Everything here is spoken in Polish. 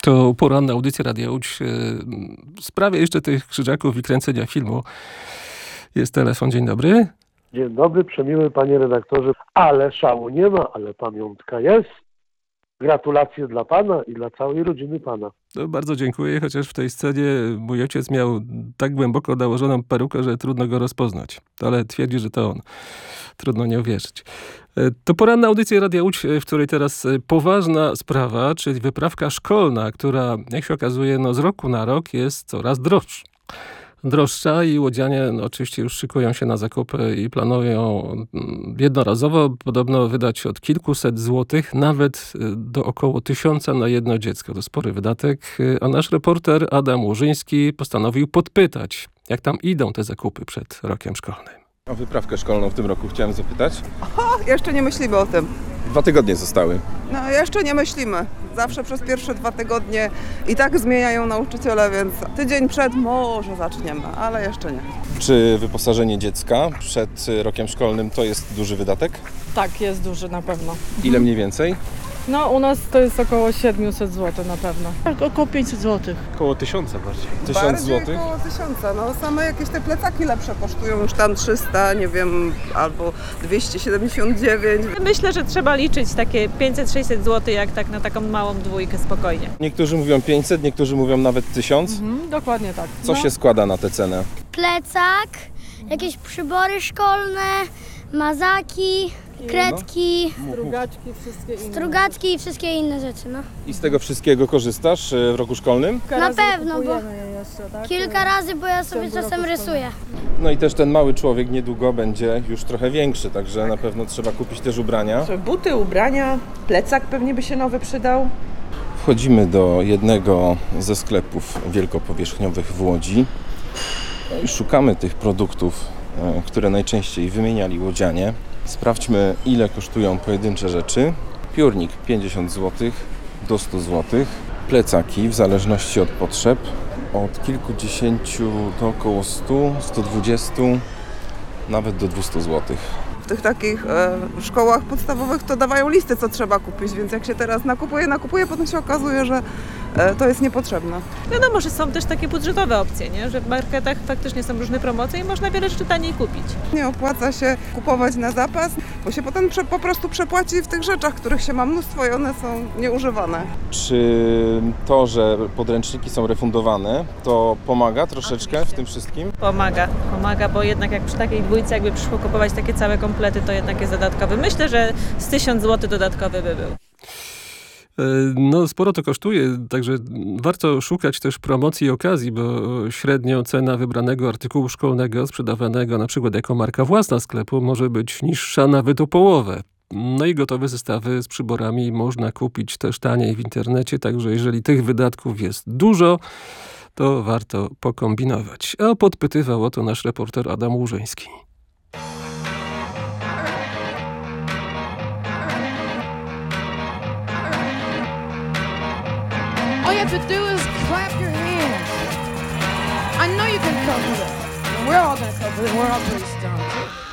To poranna audycja Radia Łódź. W sprawie jeszcze tych krzyżaków i kręcenia filmu jest telefon. Dzień dobry. Dzień dobry, przemiły panie redaktorze. Ale szału nie ma, ale pamiątka jest. Gratulacje dla pana i dla całej rodziny pana. No, bardzo dziękuję, chociaż w tej scenie mój ojciec miał tak głęboko nałożoną perukę, że trudno go rozpoznać. Ale twierdzi, że to on. Trudno nie uwierzyć. To poranna audycja Radia Łódź, w której teraz poważna sprawa, czyli wyprawka szkolna, która, jak się okazuje, z roku na rok jest coraz droższa i łodzianie oczywiście już szykują się na zakupy i planują jednorazowo podobno wydać od kilkuset złotych, nawet do około 1000 na jedno dziecko. To spory wydatek, a nasz reporter Adam Łużyński postanowił podpytać, jak tam idą te zakupy przed rokiem szkolnym. O wyprawkę szkolną w tym roku chciałem zapytać. Jeszcze nie myślimy o tym. 2 tygodnie zostały. No jeszcze nie myślimy. Zawsze przez pierwsze 2 tygodnie i tak zmieniają nauczyciele, więc tydzień przed może zaczniemy, ale jeszcze nie. Czy wyposażenie dziecka przed rokiem szkolnym to jest duży wydatek? Tak, jest duży na pewno. Ile mniej więcej? No u nas to jest około 700 zł na pewno. Tak, około 500 zł. Około 1000 bardziej. 1000 Bardziej złotych? około 1000. No same jakieś te plecaki lepsze kosztują już tam 300, nie wiem, albo 279. Myślę, że trzeba liczyć takie 500-600 zł, jak tak na taką małą dwójkę spokojnie. Niektórzy mówią 500, niektórzy mówią nawet 1000. Dokładnie tak. Co się składa na tę cenę? Plecak, jakieś przybory szkolne, mazaki, kredki, strugaczki i wszystkie inne rzeczy. No. I z tego wszystkiego korzystasz w roku szkolnym? Na pewno, bo kilka razy, bo ja sobie czasem rysuję. No i też ten mały człowiek niedługo będzie już trochę większy, także na pewno trzeba kupić też ubrania. Buty, ubrania, plecak pewnie by się nowy przydał. Wchodzimy do jednego ze sklepów wielkopowierzchniowych w Łodzi i szukamy tych produktów, które najczęściej wymieniali łodzianie. Sprawdźmy, ile kosztują pojedyncze rzeczy. Piórnik 50 zł do 100 zł. Plecaki w zależności od potrzeb od kilkudziesięciu do około 100, 120, nawet do 200 zł. W tych takich szkołach podstawowych to dawają listy, co trzeba kupić, więc jak się teraz nakupuje, potem się okazuje, że to jest niepotrzebne. Wiadomo, że są też takie budżetowe opcje, nie? Że w marketach faktycznie są różne promocje i można wiele rzeczy taniej kupić. Nie opłaca się kupować na zapas, bo się potem po prostu przepłaci w tych rzeczach, których się ma mnóstwo i one są nieużywane. Czy to, że podręczniki są refundowane, to pomaga troszeczkę w tym wszystkim? Pomaga, bo jednak jak przy takiej dwójce jakby przyszło kupować takie całe komplety, to jednak jest dodatkowy. Myślę, że z 1000 zł dodatkowy by był. No sporo to kosztuje, także warto szukać też promocji i okazji, bo średnio cena wybranego artykułu szkolnego sprzedawanego na przykład jako marka własna sklepu może być niższa nawet o połowę. No i gotowe zestawy z przyborami można kupić też taniej w internecie, także jeżeli tych wydatków jest dużo, to warto pokombinować. A podpytywał o to nasz reporter Adam Łużyński. All you have to do is clap your hands. I know you can cover it. We're all going to cover it. We're all pretty stoned.